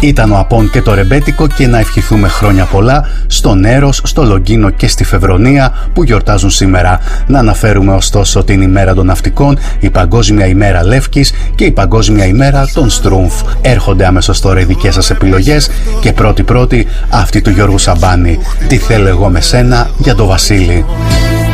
Ήταν ο Απών και το ρεμπέτικο και να ευχηθούμε χρόνια πολλά στον Έρος, στο Λογκίνο και στη Φεβρονία που γιορτάζουν σήμερα. Να αναφέρουμε ωστόσο την ημέρα των ναυτικών, η Παγκόσμια ημέρα Λεύκης και η Παγκόσμια ημέρα των Στρούμφ. Έρχονται αμέσως τώρα οι δικές σας επιλογές και πρώτη αυτή του Γιώργου Σαμπάνη. Τι θέλω εγώ με σένα, για το Βασίλη.